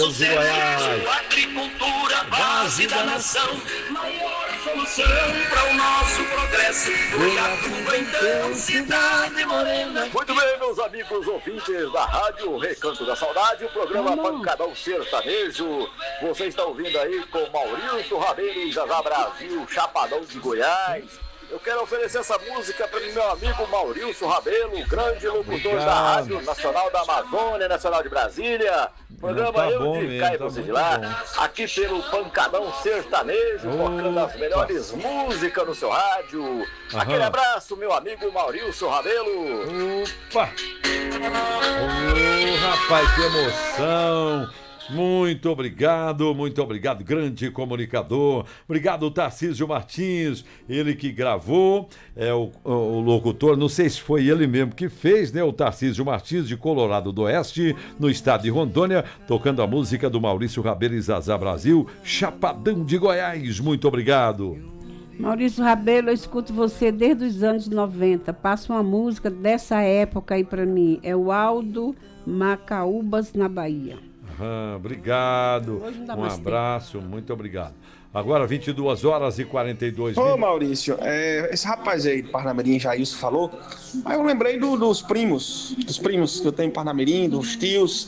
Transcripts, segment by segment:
de Goiás. Agricultura, base da nação, maior solução para o nosso progresso. Goiatuba, então, cidade morena. Muito bem, meus amigos ouvintes da Rádio Recanto da Saudade, o programa Pancadão Sertanejo. Você está ouvindo aí com Maurício Rabelo e Zazá Brasil, Chapadão de Goiás. Eu quero oferecer essa música para meu amigo Maurício Rabelo, grande locutor da Rádio Nacional da Amazônia, Nacional de Brasília. Programa Tá Eu bom de mesmo, Cá e tá Você de muito Lá, bom. aqui pelo Pancadão Sertanejo, tocando as melhores músicas no seu rádio. Aquele abraço, meu amigo Maurício Rabelo. Opa! Ô, rapaz, que emoção! Muito obrigado, grande comunicador. Obrigado, Tarcísio Martins, ele que gravou, o locutor, não sei se foi ele mesmo que fez, né? O Tarcísio Martins, de Colorado do Oeste, no estado de Rondônia, tocando a música do Maurício Rabelo e Zazá Brasil, Chapadão de Goiás. Muito obrigado. Maurício Rabelo, eu escuto você desde os anos 90. Passa uma música dessa época aí pra mim. É o Aldo Macaúbas, na Bahia. Obrigado, um abraço, muito obrigado. Agora 22h42 minutos. Ô Maurício, esse rapaz aí do Parnamirim, Jailson, falou, aí eu lembrei dos primos que eu tenho em Parnamirim, dos tios,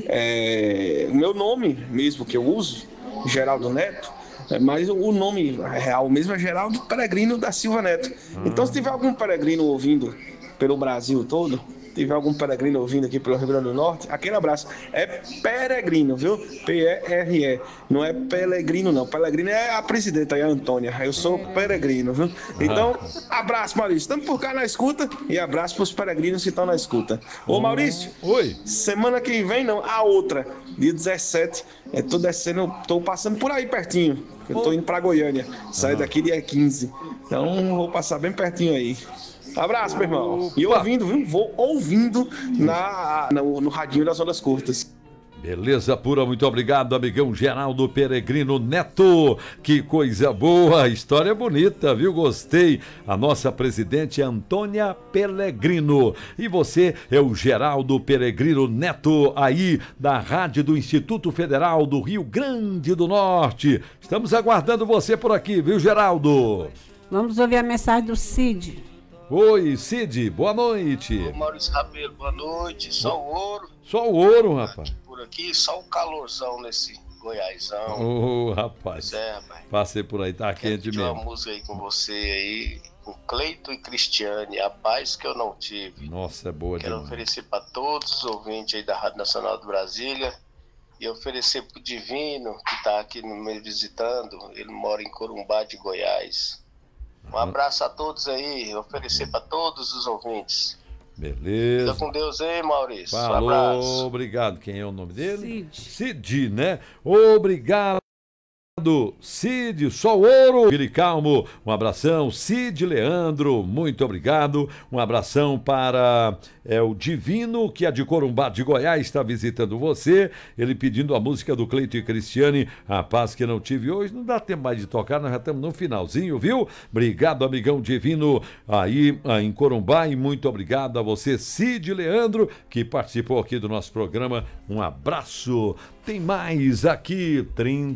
o meu nome mesmo que eu uso, Geraldo Neto, mas o nome real mesmo é Geraldo Peregrino da Silva Neto. Então se tiver algum peregrino ouvindo pelo Brasil todo, tiver algum peregrino ouvindo aqui pelo Rio Grande do Norte, aquele abraço. É peregrino, viu? P-E-R-E. Não é Pelegrino, não. Pelegrino é a presidenta aí, a Antônia. Eu sou peregrino, viu? Então, abraço, Maurício. Estamos por cá na escuta e abraço pros peregrinos que estão na escuta. Ô, Maurício. Oi. Semana que vem, não. A outra, dia 17. Tô descendo, tô passando por aí pertinho. Eu tô indo pra Goiânia. Saio daqui dia 15. Então, vou passar bem pertinho aí. Abraço, meu irmão. E ouvindo, viu? Vou ouvindo no radinho das ondas curtas. Beleza pura, muito obrigado, amigão Geraldo Peregrino Neto. Que coisa boa, história bonita, viu? Gostei. A nossa presidente é Antônia Peregrino. E você é o Geraldo Peregrino Neto, aí da Rádio do Instituto Federal do Rio Grande do Norte. Estamos aguardando você por aqui, viu, Geraldo? Vamos ouvir a mensagem do Cid. Oi, Cid, boa noite. Ô, Maurício Rabelo, boa noite. Só o ouro. Só o ouro, rapaz. Por aqui, só o calorzão nesse Goiásão. Ô, rapaz. Pois é, rapaz. Passei por aí, tá quente mesmo. Uma música aí com você aí, com Cleito e Cristiane, a paz que eu não tive. Nossa, é boa Quero demais. oferecer para todos os ouvintes aí da Rádio Nacional de Brasília e oferecer pro Divino, que tá aqui me visitando. Ele mora em Corumbá de Goiás. Um abraço a todos aí, oferecer para todos os ouvintes. Beleza. Fica com Deus aí, Maurício. Falou, Um abraço. obrigado. Quem é o nome dele? Cid. Cid, né? Obrigado. Cid, só ouro. Vire calmo, um abração. Cid Leandro, muito obrigado. Um abração para o Divino, que é de Corumbá de Goiás, está visitando você. Ele pedindo a música do Cleito e Cristiane, a paz que não tive hoje. Não dá tempo mais de tocar, nós já estamos no finalzinho, viu? Obrigado, amigão Divino, aí em Corumbá. E muito obrigado a você, Cid Leandro, que participou aqui do nosso programa. Um abraço. Tem mais aqui, 30